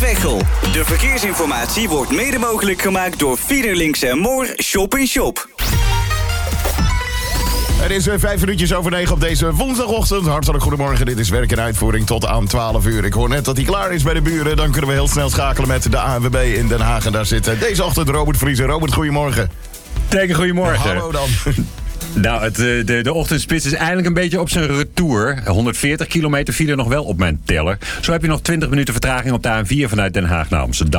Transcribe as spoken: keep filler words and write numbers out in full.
Veghel. De verkeersinformatie wordt mede mogelijk gemaakt door Fiederlinks en Moor Shop in Shop. Het is vijf minuutjes over negen op deze woensdagochtend. Hartelijk goedemorgen, dit is werk en uitvoering tot aan twaalf uur. Ik hoor net dat hij klaar is bij de buren. Dan kunnen we heel snel schakelen met de A N W B in Den Haag. En daar zit deze ochtend Robert Vriezen. Robert, goedemorgen. Tegen goedemorgen. Hallo dan. Nou, het, de, de ochtendspits is eigenlijk een beetje op zijn retour. honderdveertig kilometer file nog wel op mijn teller. Zo heb je nog twintig minuten vertraging op de A N vier vanuit Den Haag naar Amsterdam.